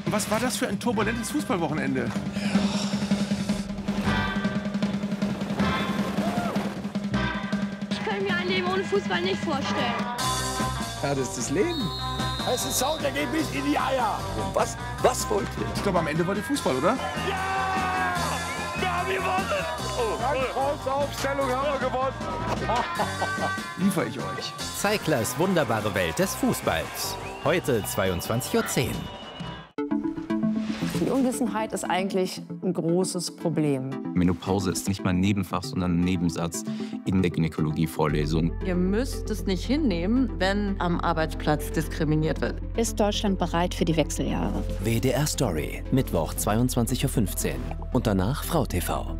Was war das für ein turbulentes Fußballwochenende? Ich kann mir ein Leben ohne Fußball nicht vorstellen. Ja, das ist das Leben. Es ist Sound, der geht bis in die Eier. Was wollt ihr? Ich glaube, am Ende war der Fußball, oder? Ja! Wir haben gewonnen! Große Aufstellung haben wir gewonnen. Liefere ich euch. Zeiglers wunderbare Welt des Fußballs. Heute 22:10 Uhr. Die Unwissenheit ist eigentlich ein großes Problem. Menopause ist nicht mal ein Nebenfach, sondern ein Nebensatz in der Gynäkologie-Vorlesung. Ihr müsst es nicht hinnehmen, wenn am Arbeitsplatz diskriminiert wird. Ist Deutschland bereit für die Wechseljahre? WDR Story, Mittwoch 22:15 Uhr. Und danach Frau TV.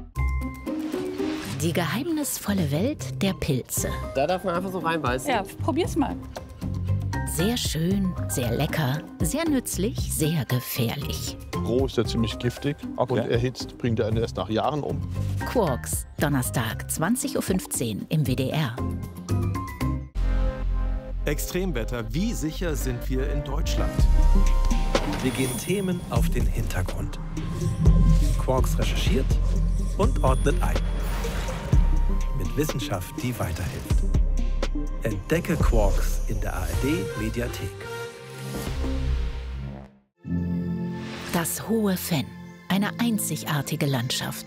Die geheimnisvolle Welt der Pilze. Da darf man einfach so reinbeißen. Ja, probier's mal. Sehr schön, sehr lecker, sehr nützlich, sehr gefährlich. Roh ist er ziemlich giftig und erhitzt bringt er einen erst nach Jahren um. Quarks, Donnerstag 20:15 Uhr im WDR. Extremwetter, wie sicher sind wir in Deutschland? Wir gehen Themen auf den Hintergrund. Quarks recherchiert und ordnet ein. Mit Wissenschaft, die weiterhilft. Entdecke Quarks in der ARD-Mediathek. Das Hohe Fenn, eine einzigartige Landschaft.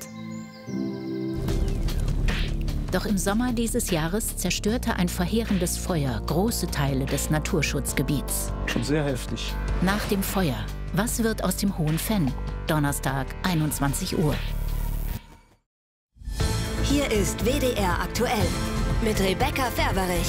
Doch im Sommer dieses Jahres zerstörte ein verheerendes Feuer große Teile des Naturschutzgebiets. Schon sehr heftig. Nach dem Feuer, was wird aus dem Hohen Fenn? Donnerstag, 21 Uhr. Hier ist WDR aktuell mit Rebecca Ferberich.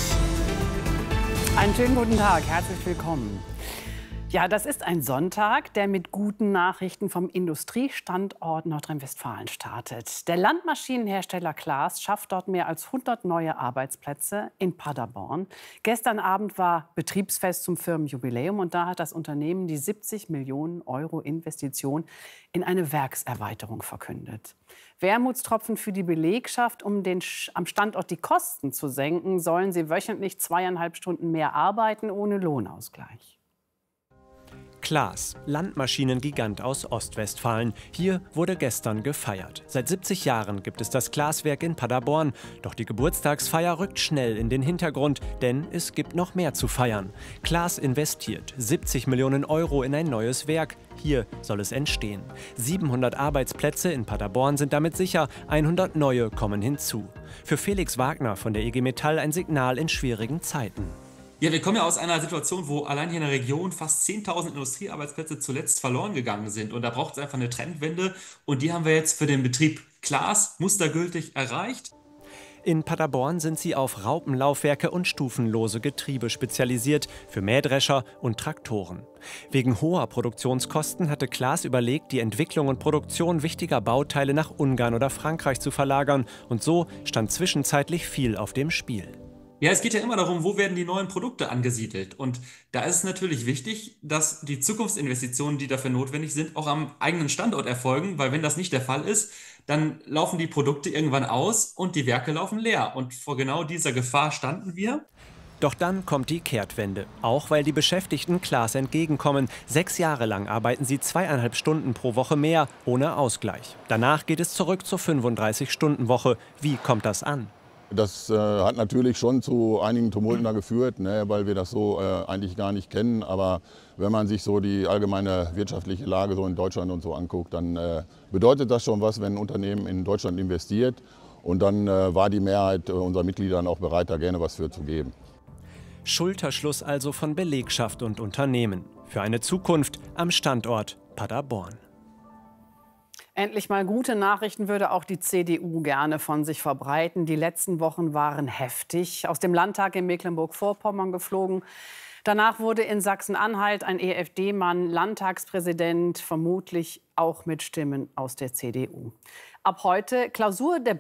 Einen schönen guten Tag, herzlich willkommen. Ja, das ist ein Sonntag, der mit guten Nachrichten vom Industriestandort Nordrhein-Westfalen startet. Der Landmaschinenhersteller Claas schafft dort mehr als 100 neue Arbeitsplätze in Paderborn. Gestern Abend war Betriebsfest zum Firmenjubiläum und da hat das Unternehmen die 70 Millionen Euro Investition in eine Werkserweiterung verkündet. Wermutstropfen für die Belegschaft, um am Standort die Kosten zu senken, sollen sie wöchentlich 2,5 Stunden mehr arbeiten ohne Lohnausgleich. Claas, Landmaschinengigant aus Ostwestfalen. Hier wurde gestern gefeiert. Seit 70 Jahren gibt es das Claas-Werk in Paderborn. Doch die Geburtstagsfeier rückt schnell in den Hintergrund, denn es gibt noch mehr zu feiern. Claas investiert 70 Millionen Euro in ein neues Werk. Hier soll es entstehen. 700 Arbeitsplätze in Paderborn sind damit sicher, 100 neue kommen hinzu. Für Felix Wagner von der IG Metall ein Signal in schwierigen Zeiten. Ja, wir kommen ja aus einer Situation, wo allein hier in der Region fast 10.000 Industriearbeitsplätze zuletzt verloren gegangen sind. Und da braucht es einfach eine Trendwende. Und die haben wir jetzt für den Betrieb Claas mustergültig erreicht. In Paderborn sind sie auf Raupenlaufwerke und stufenlose Getriebe spezialisiert, für Mähdrescher und Traktoren. Wegen hoher Produktionskosten hatte Claas überlegt, die Entwicklung und Produktion wichtiger Bauteile nach Ungarn oder Frankreich zu verlagern. Und so stand zwischenzeitlich viel auf dem Spiel. Ja, es geht ja immer darum, wo werden die neuen Produkte angesiedelt. Und da ist es natürlich wichtig, dass die Zukunftsinvestitionen, die dafür notwendig sind, auch am eigenen Standort erfolgen. Weil wenn das nicht der Fall ist, dann laufen die Produkte irgendwann aus und die Werke laufen leer. Und vor genau dieser Gefahr standen wir. Doch dann kommt die Kehrtwende. Auch weil die Beschäftigten Claas entgegenkommen. 6 Jahre lang arbeiten sie 2,5 Stunden pro Woche mehr, ohne Ausgleich. Danach geht es zurück zur 35-Stunden-Woche. Wie kommt das an? Das hat natürlich schon zu einigen Tumulten da geführt, ne, weil wir das so eigentlich gar nicht kennen. Aber wenn man sich so die allgemeine wirtschaftliche Lage so in Deutschland und so anguckt, dann bedeutet das schon was, wenn ein Unternehmen in Deutschland investiert. Und dann war die Mehrheit unserer Mitglieder auch bereit, da gerne was für zu geben. Schulterschluss also von Belegschaft und Unternehmen. Für eine Zukunft am Standort Paderborn. Endlich mal gute Nachrichten würde auch die CDU gerne von sich verbreiten. Die letzten Wochen waren heftig. Aus dem Landtag in Mecklenburg-Vorpommern geflogen. Danach wurde in Sachsen-Anhalt ein EFD-Mann Landtagspräsident, vermutlich auch mit Stimmen aus der CDU. Ab heute Klausur der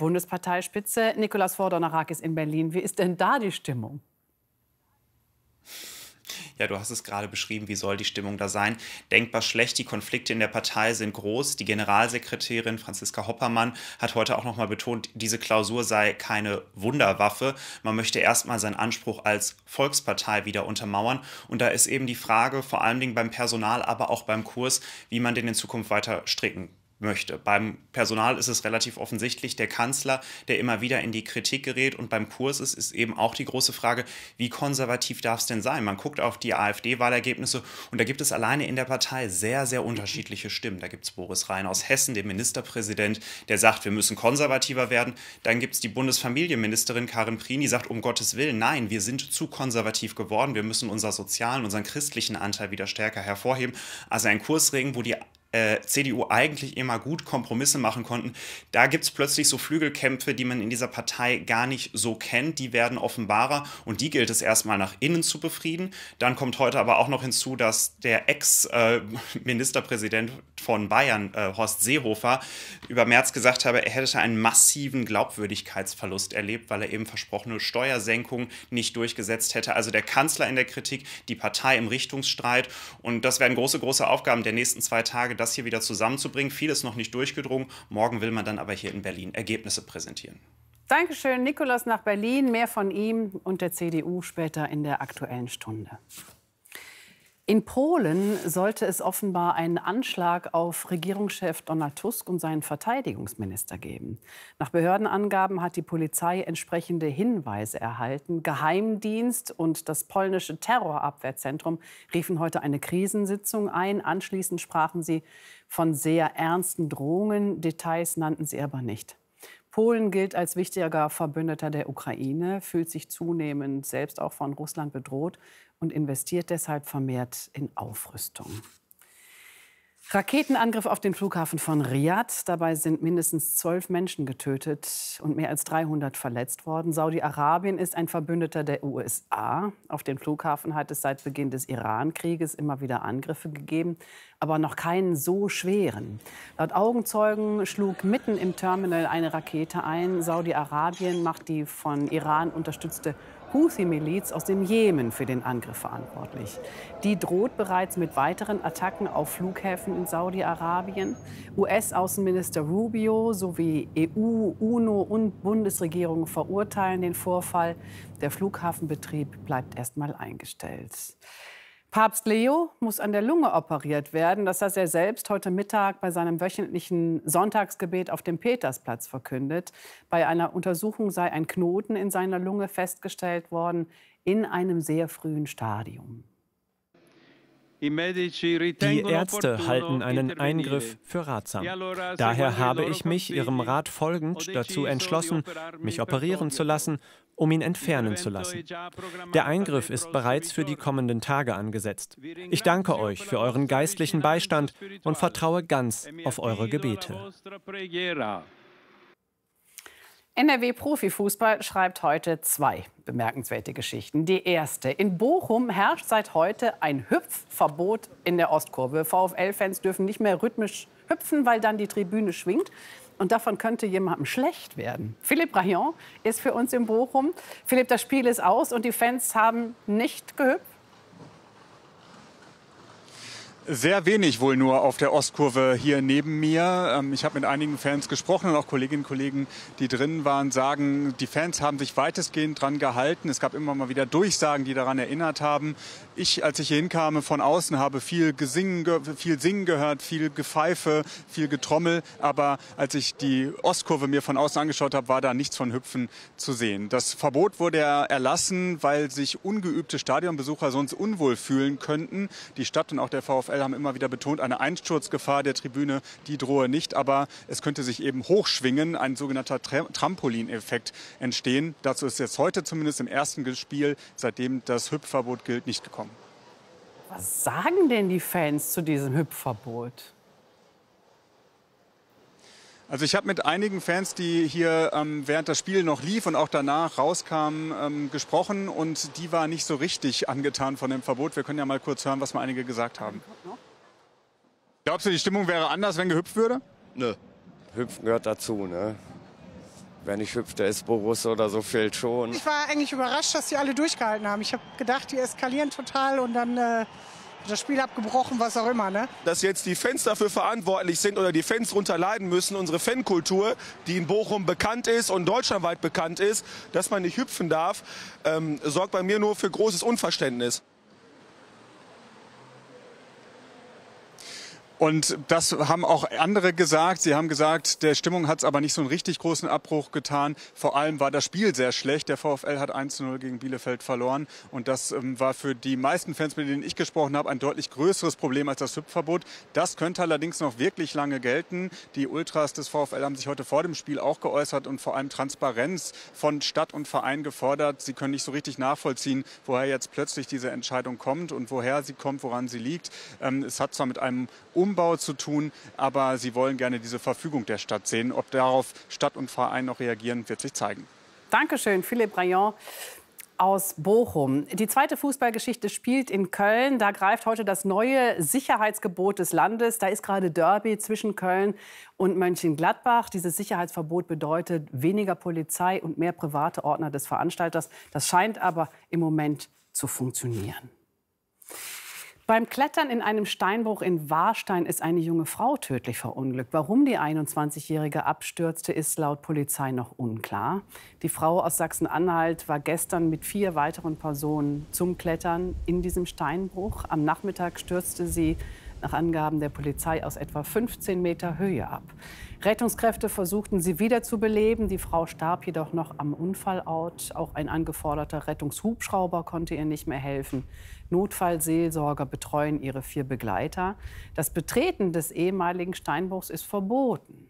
Bundesparteispitze. Nikolaus Vordonnerakis in Berlin. Wie ist denn da die Stimmung? Ja, du hast es gerade beschrieben, wie soll die Stimmung da sein? Denkbar schlecht, die Konflikte in der Partei sind groß. Die Generalsekretärin Franziska Hoppermann hat heute auch noch mal betont, diese Klausur sei keine Wunderwaffe. Man möchte erstmal seinen Anspruch als Volkspartei wieder untermauern. Und da ist eben die Frage, vor allen Dingen beim Personal, aber auch beim Kurs, wie man den in Zukunft weiter stricken möchte. Beim Personal ist es relativ offensichtlich der Kanzler, der immer wieder in die Kritik gerät, und beim Kurs ist eben auch die große Frage, wie konservativ darf es denn sein? Man guckt auf die AfD-Wahlergebnisse und da gibt es alleine in der Partei sehr, sehr unterschiedliche Stimmen. Da gibt es Boris Rhein aus Hessen, den Ministerpräsident, der sagt, wir müssen konservativer werden. Dann gibt es die Bundesfamilienministerin Karin Prien, die sagt, um Gottes Willen, nein, wir sind zu konservativ geworden, wir müssen unseren sozialen, unseren christlichen Anteil wieder stärker hervorheben. Also ein Kursregen, wo die CDU eigentlich immer gut Kompromisse machen konnten. Da gibt es plötzlich so Flügelkämpfe, die man in dieser Partei gar nicht so kennt. Die werden offenbarer und die gilt es erstmal nach innen zu befrieden. Dann kommt heute aber auch noch hinzu, dass der Ex-Ministerpräsident von Bayern, Horst Seehofer, über Merz gesagt habe, er hätte einen massiven Glaubwürdigkeitsverlust erlebt, weil er eben versprochene Steuersenkungen nicht durchgesetzt hätte. Also der Kanzler in der Kritik, die Partei im Richtungsstreit. Und das werden große, große Aufgaben der nächsten 2 Tage, das hier wieder zusammenzubringen. Vieles noch nicht durchgedrungen. Morgen will man dann aber hier in Berlin Ergebnisse präsentieren. Dankeschön, Nikolaus nach Berlin. Mehr von ihm und der CDU später in der Aktuellen Stunde. In Polen sollte es offenbar einen Anschlag auf Regierungschef Donald Tusk und seinen Verteidigungsminister geben. Nach Behördenangaben hat die Polizei entsprechende Hinweise erhalten. Geheimdienst und das polnische Terrorabwehrzentrum riefen heute eine Krisensitzung ein. Anschließend sprachen sie von sehr ernsten Drohungen. Details nannten sie aber nicht. Polen gilt als wichtiger Verbündeter der Ukraine, fühlt sich zunehmend selbst auch von Russland bedroht und investiert deshalb vermehrt in Aufrüstung. Raketenangriff auf den Flughafen von Riad. Dabei sind mindestens 12 Menschen getötet und mehr als 300 verletzt worden. Saudi-Arabien ist ein Verbündeter der USA. Auf den Flughafen hat es seit Beginn des Iran-Krieges immer wieder Angriffe gegeben, aber noch keinen so schweren. Laut Augenzeugen schlug mitten im Terminal eine Rakete ein. Saudi-Arabien macht die von Iran unterstützte Houthi-Miliz aus dem Jemen für den Angriff verantwortlich. Die droht bereits mit weiteren Attacken auf Flughäfen in Saudi-Arabien. US-Außenminister Rubio sowie EU, UNO und Bundesregierung verurteilen den Vorfall. Der Flughafenbetrieb bleibt erstmal eingestellt. Papst Leo muss an der Lunge operiert werden. Das hat er selbst heute Mittag bei seinem wöchentlichen Sonntagsgebet auf dem Petersplatz verkündet. Bei einer Untersuchung sei ein Knoten in seiner Lunge festgestellt worden, in einem sehr frühen Stadium. Die Ärzte halten einen Eingriff für ratsam. Daher habe ich mich ihrem Rat folgend dazu entschlossen, mich operieren zu lassen, um ihn entfernen zu lassen. Der Eingriff ist bereits für die kommenden Tage angesetzt. Ich danke euch für euren geistlichen Beistand und vertraue ganz auf eure Gebete. NRW-Profifußball schreibt heute 2 bemerkenswerte Geschichten. Die erste: In Bochum herrscht seit heute ein Hüpfverbot in der Ostkurve. VfL-Fans dürfen nicht mehr rhythmisch hüpfen, weil dann die Tribüne schwingt. Und davon könnte jemandem schlecht werden. Philipp Rayon ist für uns in Bochum. Philipp, das Spiel ist aus und die Fans haben nicht gehüpft. Sehr wenig wohl nur auf der Ostkurve hier neben mir. Ich habe mit einigen Fans gesprochen und auch Kolleginnen und Kollegen, die drin waren, sagen, die Fans haben sich weitestgehend dran gehalten. Es gab immer mal wieder Durchsagen, die daran erinnert haben. Als ich hier hinkam von außen, habe viel Singen gehört, viel Gepfeife, viel Getrommel. Aber als ich die Ostkurve mir von außen angeschaut habe, war da nichts von Hüpfen zu sehen. Das Verbot wurde erlassen, weil sich ungeübte Stadionbesucher sonst unwohl fühlen könnten. Die Stadt und auch der VfL haben immer wieder betont, eine Einsturzgefahr der Tribüne, die drohe nicht, aber es könnte sich eben hochschwingen, ein sogenannter Trampolineffekt entstehen. Dazu ist jetzt heute zumindest im ersten Spiel, seitdem das Hüpfverbot gilt, nicht gekommen. Was sagen denn die Fans zu diesem Hüpfverbot? Also ich habe mit einigen Fans, die hier während das Spiel noch lief und auch danach rauskamen, gesprochen und die waren nicht so richtig angetan von dem Verbot. Wir können ja mal kurz hören, was mal einige gesagt haben. Glaubst du, die Stimmung wäre anders, wenn gehüpft würde? Nö. Hüpfen gehört dazu, ne? Wenn ich hüpfe, der ist Borusse oder so, fehlt schon. Ich war eigentlich überrascht, dass die alle durchgehalten haben. Ich habe gedacht, die eskalieren total und dann das Spiel abgebrochen, was auch immer. Ne? Dass jetzt die Fans dafür verantwortlich sind oder die Fans darunter leiden müssen, unsere Fankultur, die in Bochum bekannt ist und deutschlandweit bekannt ist, dass man nicht hüpfen darf, sorgt bei mir nur für großes Unverständnis. Und das haben auch andere gesagt. Sie haben gesagt, der Stimmung hat es aber nicht so einen richtig großen Abbruch getan. Vor allem war das Spiel sehr schlecht. Der VfL hat 1:0 gegen Bielefeld verloren. Und das war für die meisten Fans, mit denen ich gesprochen habe, ein deutlich größeres Problem als das Hüpfverbot. Das könnte allerdings noch wirklich lange gelten. Die Ultras des VfL haben sich heute vor dem Spiel auch geäußert und vor allem Transparenz von Stadt und Verein gefordert. Sie können nicht so richtig nachvollziehen, woher jetzt plötzlich diese Entscheidung kommt und woher sie kommt, woran sie liegt. Es hat zwar mit einem Umbau zu tun, aber sie wollen gerne diese Verfügung der Stadt sehen. Ob darauf Stadt und Verein noch reagieren, wird sich zeigen. Dankeschön, Philipp Rayon aus Bochum. Die zweite Fußballgeschichte spielt in Köln. Da greift heute das neue Sicherheitsgebot des Landes. Da ist gerade Derby zwischen Köln und Mönchengladbach. Dieses Sicherheitsverbot bedeutet weniger Polizei und mehr private Ordner des Veranstalters. Das scheint aber im Moment zu funktionieren. Beim Klettern in einem Steinbruch in Warstein ist eine junge Frau tödlich verunglückt. Warum die 21-Jährige abstürzte, ist laut Polizei noch unklar. Die Frau aus Sachsen-Anhalt war gestern mit 4 weiteren Personen zum Klettern in diesem Steinbruch. Am Nachmittag stürzte sie nach Angaben der Polizei aus etwa 15 Meter Höhe ab. Rettungskräfte versuchten, sie wieder zu beleben. Die Frau starb jedoch noch am Unfallort. Auch ein angeforderter Rettungshubschrauber konnte ihr nicht mehr helfen. Notfallseelsorger betreuen ihre 4 Begleiter. Das Betreten des ehemaligen Steinbruchs ist verboten.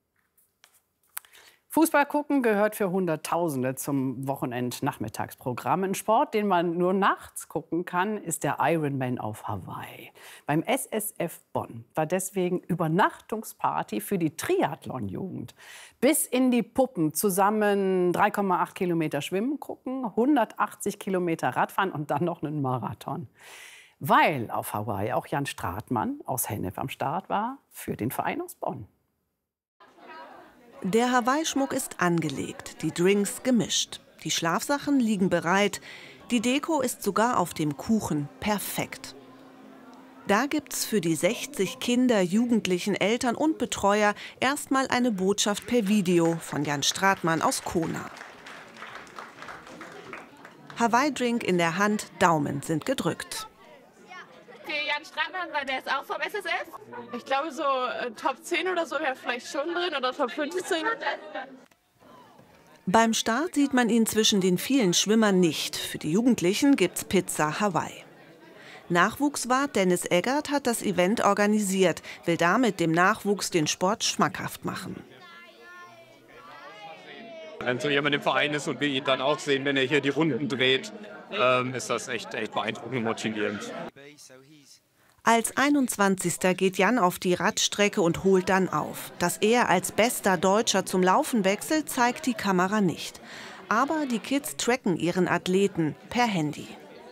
Fußball gucken gehört für Hunderttausende zum Wochenend-Nachmittagsprogramm. Ein Sport, den man nur nachts gucken kann, ist der Ironman auf Hawaii. Beim SSF Bonn war deswegen Übernachtungsparty für die Triathlon-Jugend. Bis in die Puppen zusammen 3,8 Kilometer schwimmen gucken, 180 Kilometer Radfahren und dann noch einen Marathon. Weil auf Hawaii auch Jan Stratmann aus Hennef am Start war für den Verein aus Bonn. Der Hawaii-Schmuck ist angelegt, die Drinks gemischt. Die Schlafsachen liegen bereit. Die Deko ist sogar auf dem Kuchen perfekt. Da gibt's für die 60 Kinder, Jugendlichen, Eltern und Betreuer erstmal eine Botschaft per Video von Jan Stratmann aus Kona. Hawaii-Drink in der Hand, Daumen sind gedrückt. Für Jan Stratmann, weil der ist auch vom SSF. Ich glaube, so Top 10 oder so wäre vielleicht schon drin oder Top 15. Beim Start sieht man ihn zwischen den vielen Schwimmern nicht. Für die Jugendlichen gibt's Pizza Hawaii. Nachwuchswart Dennis Eggert hat das Event organisiert, will damit dem Nachwuchs den Sport schmackhaft machen. Wenn so jemand im Verein ist und wir ihn dann auch sehen, wenn er hier die Runden dreht, ist das echt beeindruckend und motivierend. Als 21. geht Jan auf die Radstrecke und holt dann auf. Dass er als bester Deutscher zum Laufen wechselt, zeigt die Kamera nicht. Aber die Kids tracken ihren Athleten per Handy.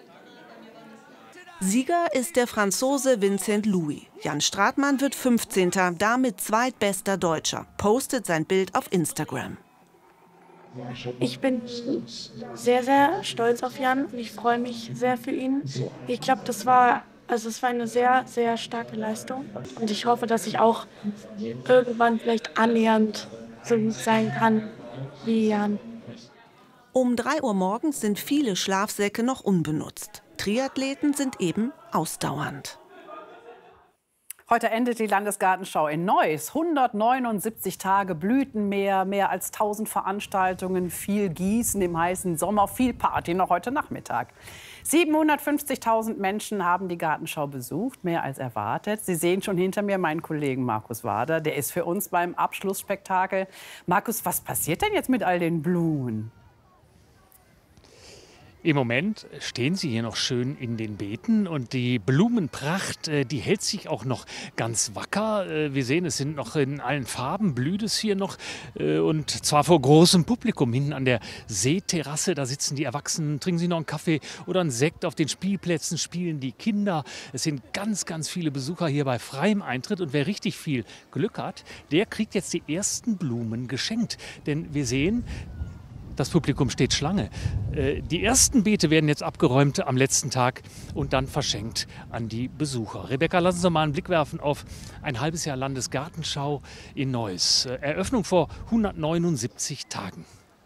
Sieger ist der Franzose Vincent Louis. Jan Stratmann wird 15. damit zweitbester Deutscher, postet sein Bild auf Instagram. Ich bin sehr, sehr stolz auf Jan und ich freue mich sehr für ihn. Ich glaube, es war eine sehr, sehr starke Leistung. Und ich hoffe, dass ich auch irgendwann vielleicht annähernd so gut sein kann wie Jan. Um 3 Uhr morgens sind viele Schlafsäcke noch unbenutzt. Triathleten sind eben ausdauernd. Heute endet die Landesgartenschau in Neuss. 179 Tage Blütenmeer, mehr als 1000 Veranstaltungen, viel Gießen im heißen Sommer, viel Party noch heute Nachmittag. 750.000 Menschen haben die Gartenschau besucht, mehr als erwartet. Sie sehen schon hinter mir meinen Kollegen Markus Wader, der ist für uns beim Abschlussspektakel. Markus, was passiert denn jetzt mit all den Blumen? Im Moment stehen sie hier noch schön in den Beeten und die Blumenpracht, die hält sich auch noch ganz wacker. Wir sehen, es sind noch in allen Farben, blüht es hier noch und zwar vor großem Publikum. Hinten an der Seeterrasse, da sitzen die Erwachsenen, trinken sie noch einen Kaffee oder einen Sekt. Auf den Spielplätzen spielen die Kinder. Es sind ganz, ganz viele Besucher hier bei freiem Eintritt und wer richtig viel Glück hat, der kriegt jetzt die ersten Blumen geschenkt. Denn wir sehen, das Publikum steht Schlange. Die ersten Beete werden jetzt abgeräumt am letzten Tag und dann verschenkt an die Besucher. Rebecca, lassen Sie mal einen Blick werfen auf ein halbes Jahr Landesgartenschau in Neuss. Eröffnung vor 179 Tagen.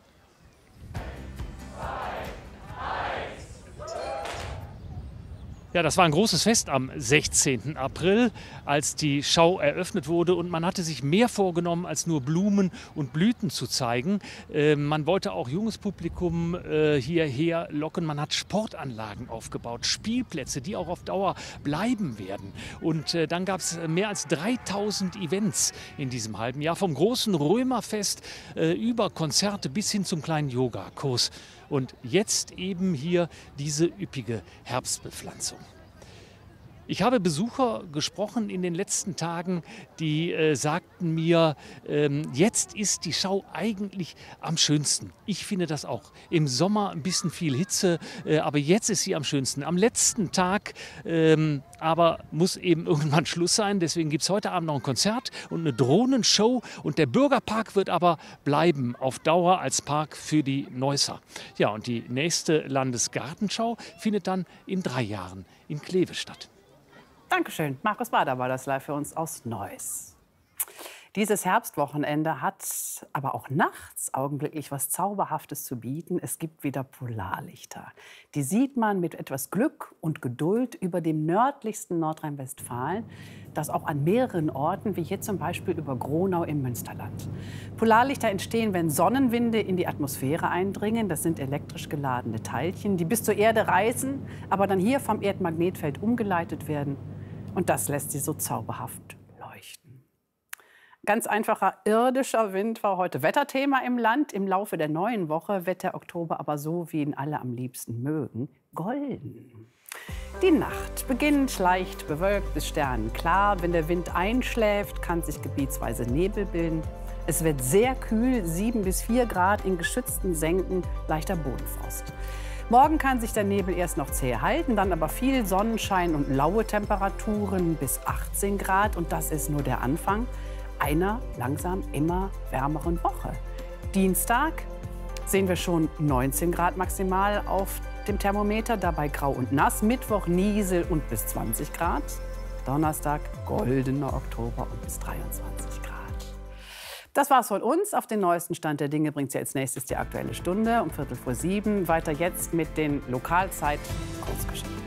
Ja, das war ein großes Fest am 16. April, als die Schau eröffnet wurde. Und man hatte sich mehr vorgenommen, als nur Blumen und Blüten zu zeigen. Man wollte auch junges Publikum hierher locken. Man hat Sportanlagen aufgebaut, Spielplätze, die auch auf Dauer bleiben werden. Und dann gab es mehr als 3000 Events in diesem halben Jahr. Vom großen Römerfest über Konzerte bis hin zum kleinen Yogakurs. Und jetzt eben hier diese üppige Herbstbepflanzung. Ich habe Besucher gesprochen in den letzten Tagen, die sagten mir, jetzt ist die Schau eigentlich am schönsten. Ich finde das auch. Im Sommer ein bisschen viel Hitze, aber jetzt ist sie am schönsten. Am letzten Tag aber muss eben irgendwann Schluss sein. Deswegen gibt es heute Abend noch ein Konzert und eine Drohnenshow. Und der Bürgerpark wird aber bleiben auf Dauer als Park für die Neusser. Ja, und die nächste Landesgartenschau findet dann in 3 Jahren in Kleve statt. Dankeschön. Markus Bader war das live für uns aus Neuss. Dieses Herbstwochenende hat aber auch nachts augenblicklich was Zauberhaftes zu bieten. Es gibt wieder Polarlichter. Die sieht man mit etwas Glück und Geduld über dem nördlichsten Nordrhein-Westfalen, das auch an mehreren Orten, wie hier zum Beispiel über Gronau im Münsterland. Polarlichter entstehen, wenn Sonnenwinde in die Atmosphäre eindringen. Das sind elektrisch geladene Teilchen, die bis zur Erde reisen, aber dann hier vom Erdmagnetfeld umgeleitet werden. Und das lässt sie so zauberhaft leuchten. Ganz einfacher irdischer Wind war heute Wetterthema im Land. Im Laufe der neuen Woche wird der Oktober aber so, wie ihn alle am liebsten mögen, golden. Die Nacht beginnt leicht bewölkt bis sternenklar. Wenn der Wind einschläft, kann sich gebietsweise Nebel bilden. Es wird sehr kühl, 7 bis 4 Grad in geschützten Senken, leichter Bodenfrost. Morgen kann sich der Nebel erst noch zäh halten, dann aber viel Sonnenschein und laue Temperaturen bis 18 Grad. Und das ist nur der Anfang einer langsam immer wärmeren Woche. Dienstag sehen wir schon 19 Grad maximal auf dem Thermometer, dabei grau und nass. Mittwoch Niesel und bis 20 Grad. Donnerstag goldener Oktober und bis 23 Grad. Das war's von uns. Auf den neuesten Stand der Dinge bringt Sie als nächstes die Aktuelle Stunde um 6:15. Weiter jetzt mit den Lokalzeit-Kurzgeschichten.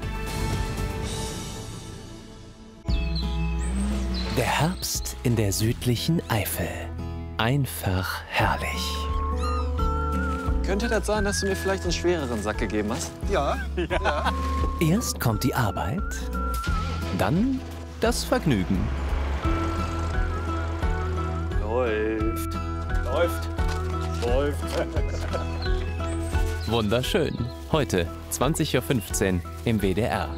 Der Herbst in der südlichen Eifel. Einfach herrlich. Könnte das sein, dass du mir vielleicht einen schwereren Sack gegeben hast? Ja. Erst kommt die Arbeit, dann das Vergnügen. Läuft. Wunderschön. Heute 20:15 Uhr im WDR.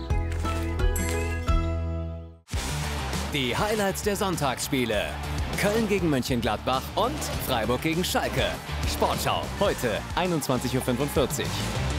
Die Highlights der Sonntagsspiele. Köln gegen Mönchengladbach und Freiburg gegen Schalke. Sportschau, heute 21:45 Uhr.